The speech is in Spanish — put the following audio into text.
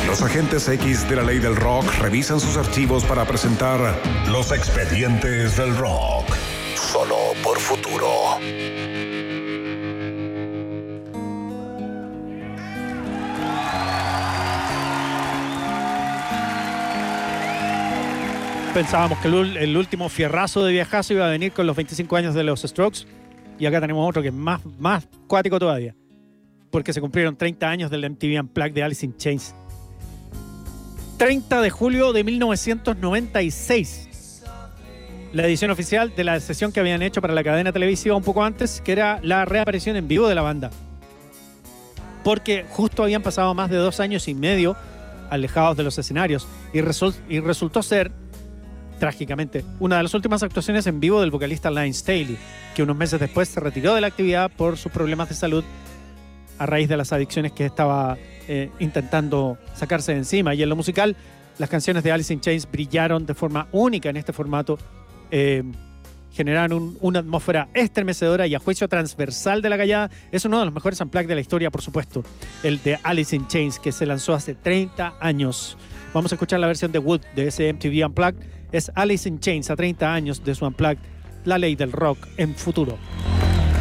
Los agentes X de la ley del rock revisan sus archivos para presentar Los Expedientes del Rock. Solo por Futuro. Pensábamos que el último fierrazo de viejazo iba a venir con los 25 años de los Strokes. Y acá tenemos otro que es más cuático todavía. Porque se cumplieron 30 años del MTV Unplugged de Alice in Chains. 30 de julio de 1996. La edición oficial de la sesión que habían hecho para la cadena televisiva un poco antes, que era la reaparición en vivo de la banda. Porque justo habían pasado más de 2 años y medio alejados de los escenarios. Y resultó ser, trágicamente, una de las últimas actuaciones en vivo del vocalista Lane Staley, que unos meses después se retiró de la actividad por sus problemas de salud a raíz de las adicciones que estaba intentando sacarse de encima. Y en lo musical, las canciones de Alice in Chains brillaron de forma única en este formato, generaron una atmósfera estremecedora y a juicio transversal de la callada. Es uno de los mejores unplugged de la historia, por supuesto, el de Alice in Chains, que se lanzó hace 30 años. Vamos a escuchar la versión de Wood de ese MTV Unplugged. Es Alice in Chains a 30 años de su Unplugged, La Ley del Rock en Futuro.